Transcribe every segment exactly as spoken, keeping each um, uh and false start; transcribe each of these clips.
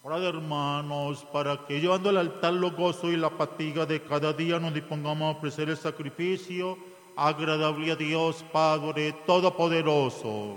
Orad, hermanos, para que llevando al altar los gozos y la fatiga de cada día nos dispongamos a ofrecer el sacrificio agradable a Dios Padre Todopoderoso.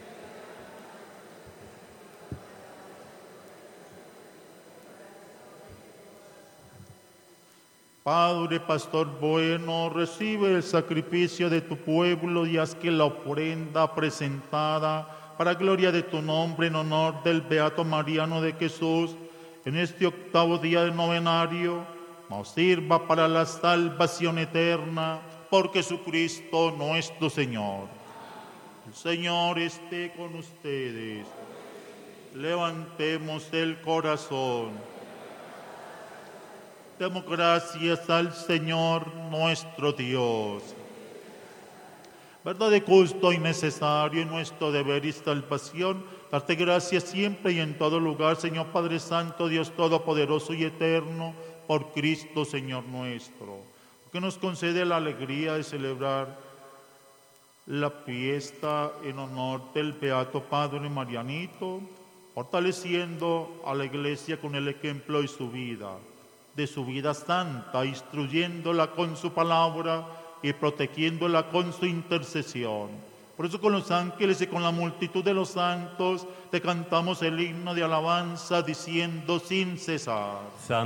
Padre Pastor bueno, recibe el sacrificio de tu pueblo y haz que la ofrenda presentada para gloria de tu nombre en honor del Beato Mariano de Jesús en este octavo día del novenario nos sirva para la salvación eterna por Jesucristo nuestro Señor. El Señor esté con ustedes. Levantemos el corazón. Demos gracias al Señor nuestro Dios. Verdad de justo y necesario en nuestro deber y salvación, darte gracias siempre y en todo lugar, Señor Padre Santo, Dios Todopoderoso y Eterno, por Cristo Señor nuestro, que nos concede la alegría de celebrar la fiesta en honor del Beato Padre Marianito, fortaleciendo a la Iglesia con el ejemplo de su vida, de su vida santa, instruyéndola con su palabra y protegiéndola con su intercesión. Por eso con los ángeles y con la multitud de los santos te cantamos el himno de alabanza diciendo sin cesar.